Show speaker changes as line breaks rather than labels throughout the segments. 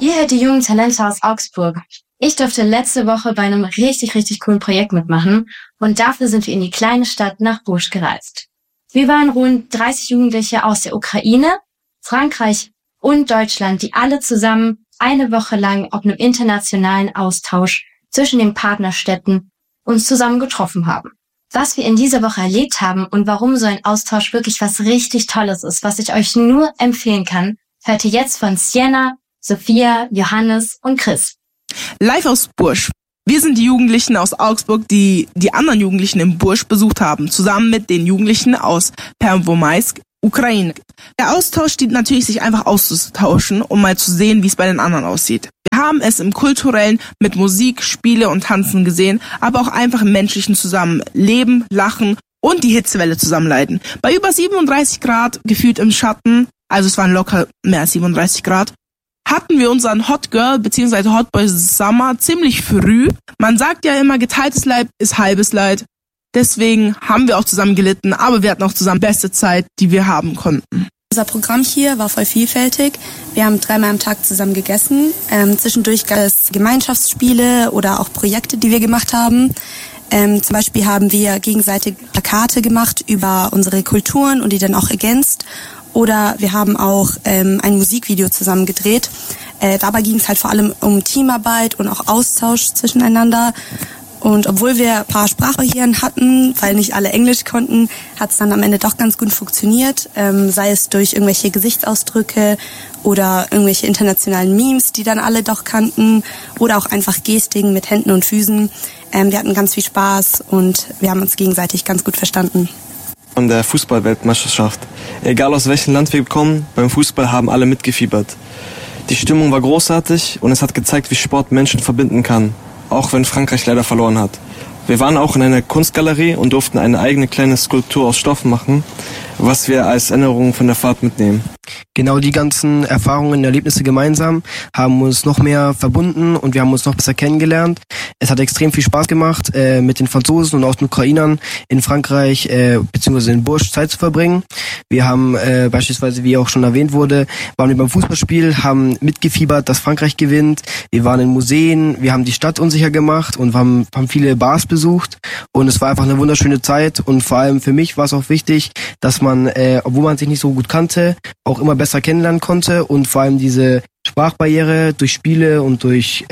Ihr hört die jungen Talente aus Augsburg. Ich durfte letzte Woche bei einem richtig, richtig coolen Projekt mitmachen und dafür sind wir in die kleine Stadt nach Bourges gereist. Wir waren rund 30 Jugendliche aus der Ukraine, Frankreich und Deutschland, die alle zusammen eine Woche lang auf einem internationalen Austausch zwischen den Partnerstädten uns zusammen getroffen haben. Was wir in dieser Woche erlebt haben und warum so ein Austausch wirklich was richtig Tolles ist, was ich euch nur empfehlen kann, hört ihr jetzt von Sienna, Sophia, Johannes und Chris.
Live aus Bourges. Wir sind die Jugendlichen aus Augsburg, die anderen Jugendlichen in Bourges besucht haben, zusammen mit den Jugendlichen aus Pervomaisk, Ukraine. Der Austausch dient natürlich, sich einfach auszutauschen, um mal zu sehen, wie es bei den anderen aussieht. Wir haben es im Kulturellen mit Musik, Spiele und Tanzen gesehen, aber auch einfach im menschlichen Zusammenleben, Lachen und die Hitzewelle zusammenleiden. Bei über 37 Grad, gefühlt im Schatten, also es waren locker mehr als 37 Grad, hatten wir unseren Hot Girl bzw. Hot Boy Summer ziemlich früh. Man sagt ja immer, geteiltes Leid ist halbes Leid. Deswegen haben wir auch zusammen gelitten, aber wir hatten auch zusammen beste Zeit, die wir haben konnten.
Unser Programm hier war voll vielfältig. Wir haben 3-mal am Tag zusammen gegessen. Zwischendurch gab es Gemeinschaftsspiele oder auch Projekte, die wir gemacht haben. Zum Beispiel haben wir gegenseitig Plakate gemacht über unsere Kulturen und die dann auch ergänzt. Oder wir haben auch ein Musikvideo zusammen gedreht. Dabei ging es halt vor allem um Teamarbeit und auch Austausch zwischeneinander. Und obwohl wir ein paar Sprachbarrieren hatten, weil nicht alle Englisch konnten, hat es dann am Ende doch ganz gut funktioniert. Sei es durch irgendwelche Gesichtsausdrücke oder irgendwelche internationalen Memes, die dann alle doch kannten. Oder auch einfach Gestiken mit Händen und Füßen. Wir hatten ganz viel Spaß und wir haben uns gegenseitig ganz gut verstanden.
Von der Fußball-Weltmeisterschaft. Egal aus welchem Land wir kommen, beim Fußball haben alle mitgefiebert. Die Stimmung war großartig und es hat gezeigt, wie Sport Menschen verbinden kann, auch wenn Frankreich leider verloren hat. Wir waren auch in einer Kunstgalerie und durften eine eigene kleine Skulptur aus Stoff machen, was wir als Erinnerung von der Fahrt mitnehmen.
Genau, die ganzen Erfahrungen und Erlebnisse gemeinsam haben uns noch mehr verbunden und wir haben uns noch besser kennengelernt. Es hat extrem viel Spaß gemacht, mit den Franzosen und auch den Ukrainern in Frankreich bzw. in Bourges Zeit zu verbringen. Wir haben beispielsweise, wie auch schon erwähnt wurde, waren wir beim Fußballspiel, haben mitgefiebert, dass Frankreich gewinnt. Wir waren in Museen, wir haben die Stadt unsicher gemacht und haben viele Bars besucht und es war einfach eine wunderschöne Zeit und vor allem für mich war es auch wichtig, dass man, obwohl man sich nicht so gut kannte, auch immer besser kennenlernen konnte und vor allem diese Sprachbarriere durch Spiele und durch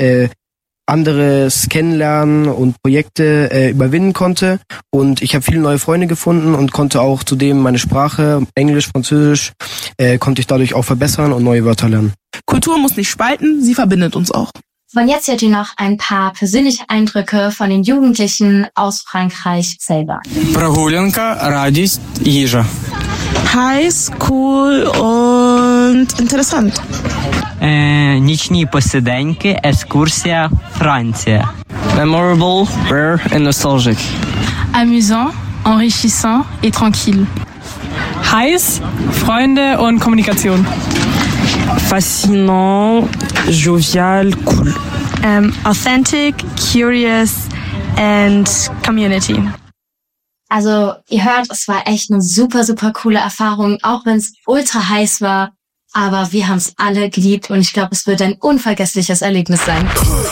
anderes Kennenlernen und Projekte überwinden konnte. Und ich habe viele neue Freunde gefunden und konnte auch zudem meine Sprache, Englisch, Französisch, konnte ich dadurch auch verbessern und neue Wörter lernen.
Kultur muss nicht spalten, sie verbindet uns auch.
Und jetzt hört ihr noch ein paar persönliche Eindrücke von den Jugendlichen aus Frankreich selber.
Прогулянка, радість, їжа.
Heiß, cool und interessant.
Нічні посиденьки, екскурсія, Франція.
Memorable, rare and nostalgic.
Amusant, enrichissant et tranquille.
Heiß, Freunde und Kommunikation.
Fascinant, jovial, cool.
Authentic, curious and community.
Also ihr hört, es war echt eine super, super coole Erfahrung, auch wenn es ultra heiß war. Aber wir haben es alle geliebt und ich glaube, es wird ein unvergessliches Erlebnis sein.